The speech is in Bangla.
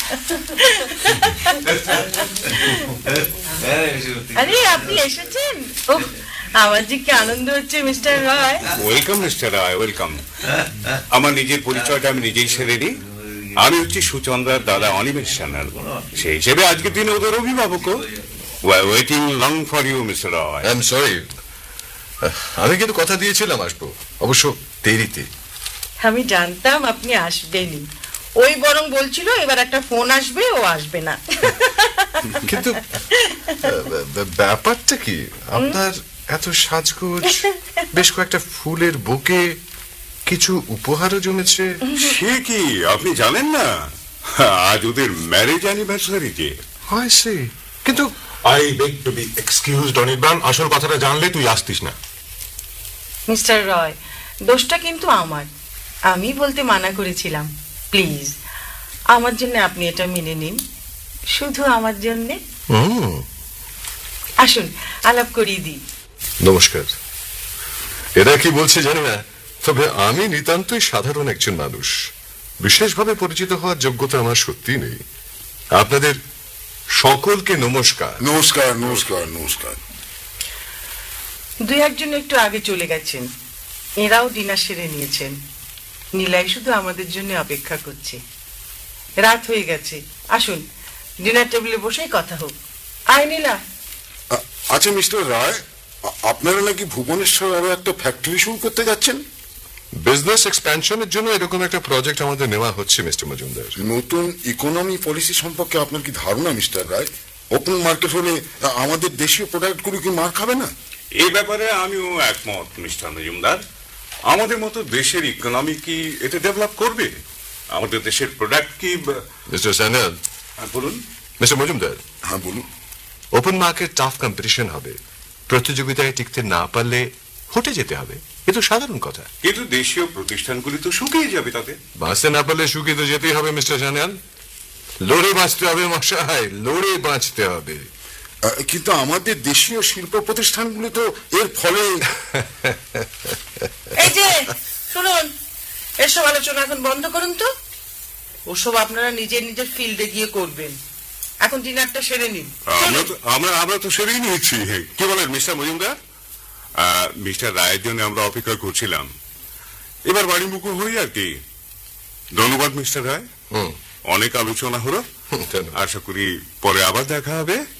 আরে আপনি এসেছেন, আমার যে কি আনন্দ হচ্ছে মিস্টার রয়। ওয়েলকাম মিস্টার রয়, ওয়েলকাম। আমার নিজের পরিচয়টা আমি নিজেই সেরে নিই। আমি হচ্ছি সুচন্দ্রার দাদা অনিমেষ সান্যাল। সেই হিসেবে আজকের দিনে ওদের অভিভাবক। Waiting long for you mister Roy. I am sorry, আমি কিন্তু কথা দিয়েছিলাম আসবো, অবশ্য দেরিতে। আমি জানতাম আপনি আসবেনই, ওই বরং বলছিল এবার একটা ফোন আসবে, ও আসবে না। কিন্তু ব্যাপারটা কি, আপনার এত সাজগোজ, বেশ কয়েকটা ফুলের বুকে, কিছু উপহারও জমেছে। সে কি আপনি জানেন না, আজ ওদের ম্যারেজ অ্যানিভার্সারি যে। হয় সে, কিন্তু I beg two B excused Anirban, আসল কথাটা জানলে তুই আসতিস না। মিস্টার রয়, দোষটা কিন্তু আমার, আমি বলতে মানা করেছিলাম। প্লিজ আমার জন্য আপনি এটা মেনে নিন, শুধু আমার জন্যে। আসুন আলাপ করিয়ে দিই। নমস্কার। এরা কি বলছে জানি না, তবে আমি নিতান্তই সাধারণ একজন মানুষ, বিশেষভাবে পরিচিত হওয়ার যোগ্যতা আমার সত্যি নেই। আপনাদের সকলকে নমস্কার। নমস্কার নমস্কার নমস্কার। দুই একজন একটু আগে চলে গেছেন, এরাও ডিনার সেরে নিয়েছেন। নীলাই শুধু আমাদের জন্য অপেক্ষা করছে। রাত হয়ে গেছে, আসুন ডিনার টেবিলে বসেই কথা হোক। আয় নীলা। আচ্ছা মিস্টার রায়, আপনারা নাকি ভুবনেশ্বর আরো একটা ফ্যাক্টরি শুরু করতে যাচ্ছেন? বিজনেস এক্সপ্যানশনের জন্য এরকম একটা প্রজেক্ট আমাদের নেওয়া হচ্ছে মিস্টার মজুমদার। নতুন ইকোনমি পলিসি সম্পর্কে আপনার কি ধারণা মিস্টার রায়? ওপেন মার্কেট হলে আমাদের দেশীয় প্রোডাক্টগুলো কি মার খাবে না? এই ব্যাপারে আমিও একমত মিস্টার মজুমদার। আমাদের মতো দেশের ইকোনমি কি এতে ডেভেলপ করবে? আমাদের দেশের প্রোডাক্ট কি? মিস্টার সান্যাল। বলুন। মিস্টার মজুমদার। হ্যাঁ বলুন। ওপেন মার্কেট টাফ কম্পিটিশন হবে, প্রতিযোগিতায় টিকতে না পারলে হটে যেতে হবে, এ তো সাধারণ কথা। কিন্তু দেশীয় প্রতিষ্ঠানগুলি তো শুকিয়ে যাবে তাতে। বাঁচতে না পারলে শুকিয়ে তো যেতেই হবে মিস্টার সান্যাল। লড়ে বাঁচতে হবে মশাই, লড়ে বাঁচতে হবে। কিন্তু আমাদের দেশীয় শিল্প প্রতিষ্ঠানগুলো তো এর ফলে। এই যে শুনুন, এসব আলোচনা এখন বন্ধ করুন তো। ওসব আপনারা নিজের নিজের ফিল্ডে গিয়ে করবেন, এখন ডিনারটা সেরে নিন। আমরা তো সেরেই নিয়েছি। কি বলেন মিস্টার মজুমদার? মিস্টার রায়ের জন্য আমরা অপেক্ষা করছিলাম, এবার বাড়ি মুখো হই আর কি। ধন্যবাদ মিস্টার রায়, অনেক আলোচনা হলো। আশা করি পরে আবার দেখা হবে।